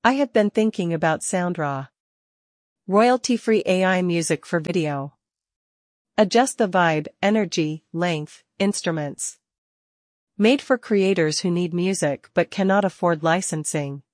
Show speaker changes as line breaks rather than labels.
I have been thinking about SoundRaw. Royalty-free AI music for video. Adjust the vibe, energy, length, instruments. Made for creators who need music but cannot afford licensing.